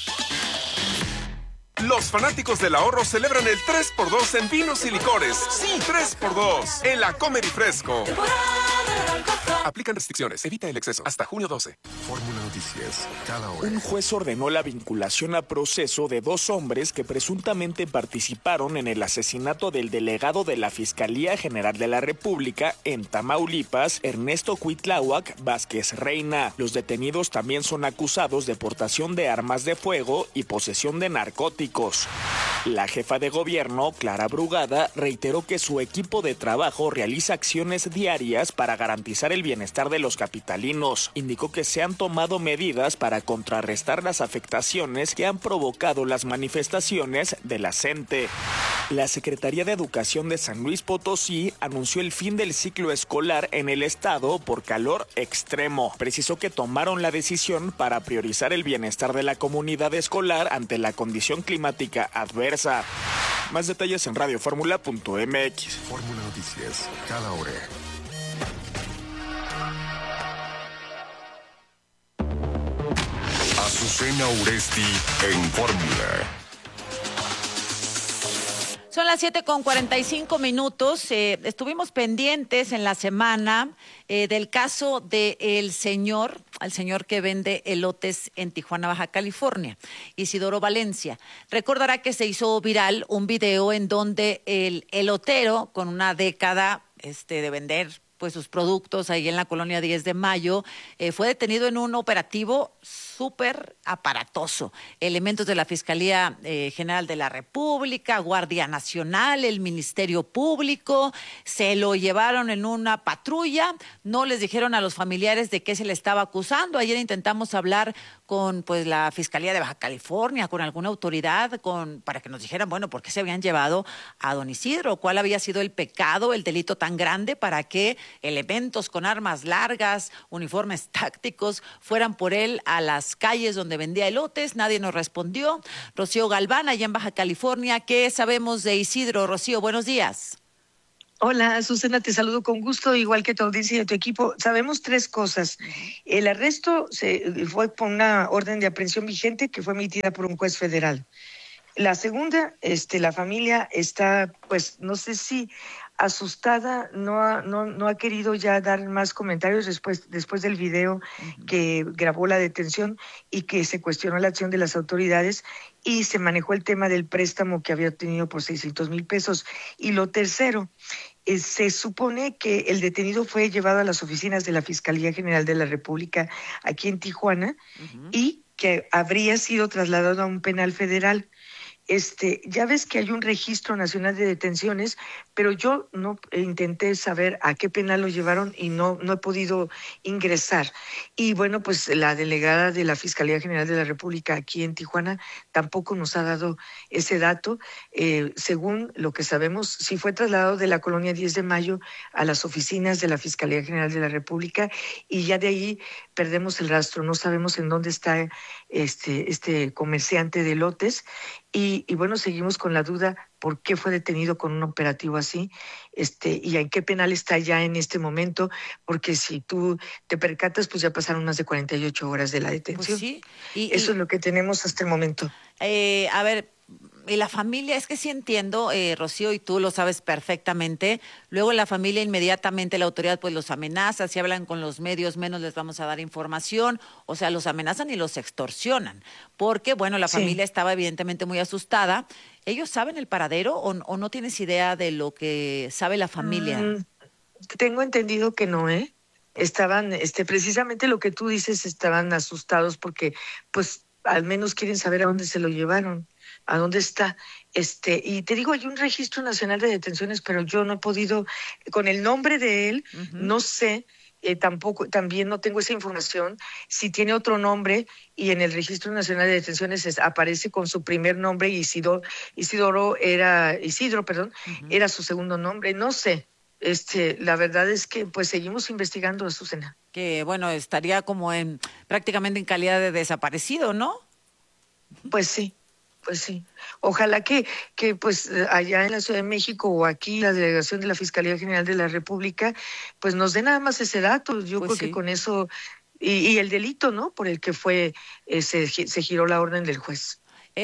Los fanáticos del ahorro celebran el tres por dos en vinos y licores. Sí, tres por dos en la Comer y Fresco. Aplican restricciones, evita el exceso. Hasta junio doce. Fórmula Noticias, cada hora. Un juez ordenó la vinculación a proceso de dos hombres que presuntamente participaron en el asesinato del delegado de la Fiscalía General de la República en Tamaulipas, Ernesto Cuitláhuac Vázquez Reina. Los detenidos también son acusados de portación de armas de fuego y posesión de narcóticos. La jefa de gobierno, Clara Brugada, reiteró que su equipo de trabajo realiza acciones diarias para garantizar el bienestar de los capitalinos. Indicó que se han tomado medidas para contrarrestar las afectaciones que han provocado las manifestaciones de la CENTE. La Secretaría de Educación de San Luis Potosí anunció el fin del ciclo escolar en el estado por calor extremo. Precisó que tomaron la decisión para priorizar el bienestar de la comunidad escolar ante la condición climática adversa. Más detalles en radioformula punto m x. Fórmula Noticias, cada hora. Azucena Uresti en Fórmula. Son las siete con cuarenta y cinco minutos. Eh, estuvimos pendientes en la semana eh, del caso del señor, al señor que vende elotes en Tijuana, Baja California, Isidoro Valencia. Recordará que se hizo viral un video en donde el elotero, con una década este, de vender pues sus productos ahí en la colonia diez de mayo, eh, fue detenido en un operativo súper aparatoso. Elementos de la Fiscalía eh, General de la República, Guardia Nacional, el Ministerio Público, se lo llevaron en una patrulla, no les dijeron a los familiares de qué se le estaba acusando. Ayer intentamos hablar con pues la Fiscalía de Baja California, con alguna autoridad, con para que nos dijeran, bueno, por qué se habían llevado a don Isidro, cuál había sido el pecado, el delito tan grande para que elementos con armas largas, uniformes tácticos, fueran por él a las calles donde vendía elotes. Nadie nos respondió. Rocío Galván, allá en Baja California, ¿qué sabemos de Isidro? Rocío, buenos días. Hola, Susana, te saludo con gusto, igual que tu audiencia y de tu equipo. Sabemos tres cosas. El arresto se, fue por una orden de aprehensión vigente que fue emitida por un juez federal. La segunda, este, la familia está, pues, no sé si asustada, no ha, no, no ha querido ya dar más comentarios después, después del video uh-huh. que grabó la detención y que se cuestionó la acción de las autoridades y se manejó el tema del préstamo que había tenido por seiscientos mil pesos. Y lo tercero, eh, se supone que el detenido fue llevado a las oficinas de la Fiscalía General de la República aquí en Tijuana uh-huh. y que habría sido trasladado a un penal federal. Este, ya ves que hay un registro nacional de detenciones, pero yo no intenté saber a qué penal lo llevaron y no, no he podido ingresar. Y bueno, pues la delegada de la Fiscalía General de la República aquí en Tijuana tampoco nos ha dado ese dato. Eh, según lo que sabemos, sí fue trasladado de la colonia diez de mayo a las oficinas de la Fiscalía General de la República y ya de ahí perdemos el rastro. No sabemos en dónde está este, este comerciante de elotes. Y, y bueno, seguimos con la duda por qué fue detenido con un operativo así, este, y en qué penal está ya en este momento, porque si tú te percatas, pues ya pasaron más de cuarenta y ocho horas de la detención. Pues sí. Y, Eso y, es lo que tenemos hasta el momento. Eh, a ver, y la familia, es que sí entiendo, eh, Rocío, y tú lo sabes perfectamente, luego la familia inmediatamente, la autoridad pues los amenaza, si hablan con los medios menos les vamos a dar información, o sea, los amenazan y los extorsionan, porque bueno, la sí. familia estaba evidentemente muy asustada. ¿Ellos saben el paradero o, o no tienes idea de lo que sabe la familia? Mm, tengo entendido que no, ¿eh? Estaban, este, precisamente lo que tú dices, estaban asustados porque pues al menos quieren saber a dónde se lo llevaron. ¿A dónde está? Este, y te digo, hay un registro nacional de detenciones, pero yo no he podido, con el nombre de él, uh-huh. no sé, eh, tampoco, también no tengo esa información, si tiene otro nombre, y en el registro nacional de detenciones es, aparece con su primer nombre, Isidoro, Isidoro era, Isidro, perdón, uh-huh. era su segundo nombre, no sé. Este, la verdad es que pues seguimos investigando, Azucena. Que bueno, estaría como en, prácticamente en calidad de desaparecido, ¿no? Pues sí. Pues sí, ojalá que, que pues allá en la Ciudad de México o aquí la delegación de la Fiscalía General de la República pues nos dé nada más ese dato. Yo pues creo sí. que con eso, y, y el delito, ¿no? Por el que fue, eh, se, se giró la orden del juez.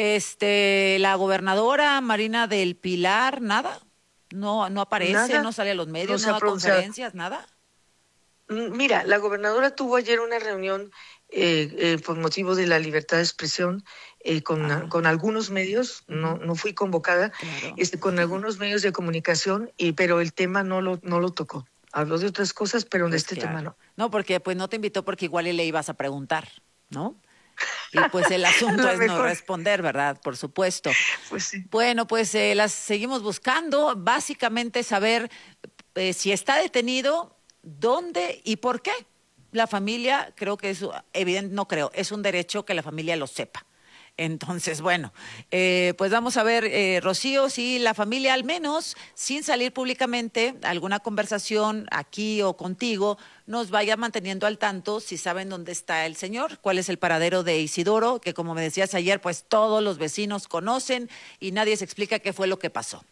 Este, la gobernadora Marina del Pilar, nada, no, no aparece, nada. No sale a los medios, no, no da conferencias, nada. Mira, la gobernadora tuvo ayer una reunión eh, eh, por motivo de la libertad de expresión eh, con, ah. con algunos medios, no, no fui convocada, claro. este, con algunos medios de comunicación, y pero el tema no lo, no lo tocó. Habló de otras cosas, pero pues de este claro. tema no. No, porque pues no te invitó porque igual le ibas a preguntar, ¿no? Y pues el asunto es mejor. No responder, ¿verdad? Por supuesto. Pues sí. Bueno, pues eh, las seguimos buscando, básicamente saber eh, si está detenido, dónde y por qué. La familia, creo que es, evidente, no creo, es un derecho que la familia lo sepa. Entonces, bueno, eh, pues vamos a ver, eh, Rocío, si la familia al menos, sin salir públicamente, alguna conversación aquí o contigo, nos vaya manteniendo al tanto si saben dónde está el señor, cuál es el paradero de Isidoro, que como me decías ayer, pues todos los vecinos conocen y nadie se explica qué fue lo que pasó.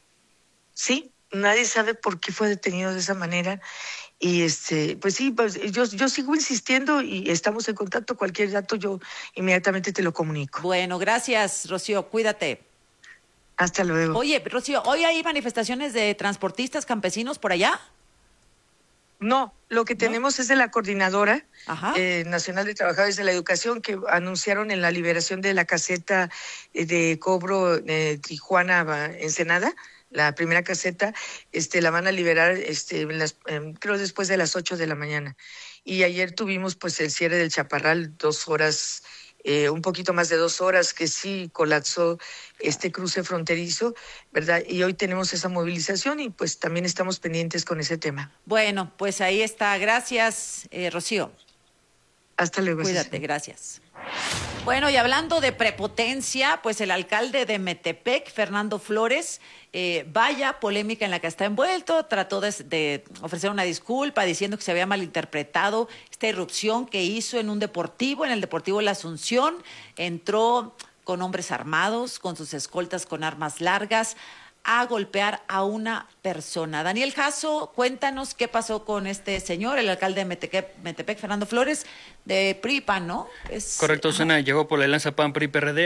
Sí, nadie sabe por qué fue detenido de esa manera. Y este, pues sí, pues yo, yo sigo insistiendo y estamos en contacto. Cualquier dato yo inmediatamente te lo comunico. Bueno, gracias, Rocío. Cuídate. Hasta luego. Oye, Rocío, ¿hoy hay manifestaciones de transportistas campesinos por allá? No, lo que tenemos ¿No? es de la Coordinadora eh, Nacional de Trabajadores de la Educación, que anunciaron en la liberación de la caseta de cobro eh, Tijuana-Ensenada, la primera caseta, este, la van a liberar, este, las, eh, creo después de las ocho de la mañana. Y ayer tuvimos pues el cierre del Chaparral, dos horas, eh, un poquito más de dos horas, que sí colapsó este cruce fronterizo, ¿verdad? Y hoy tenemos esa movilización y pues también estamos pendientes con ese tema. Bueno, pues ahí está. Gracias, eh, Rocío. Hasta luego. Cuídate, gracias. Bueno, y hablando de prepotencia, pues el alcalde de Metepec, Fernando Flores, eh, vaya polémica en la que está envuelto, trató de, de ofrecer una disculpa diciendo que se había malinterpretado esta irrupción que hizo en un deportivo, en el Deportivo La Asunción. Entró con hombres armados, con sus escoltas con armas largas, a golpear a una persona. Daniel Jasso, cuéntanos qué pasó con este señor, el alcalde de Metepec, Metepec Fernando Flores, de P R I P A N, ¿no? Es, Correcto, Susana, llegó por la alianza P A N P R I P R D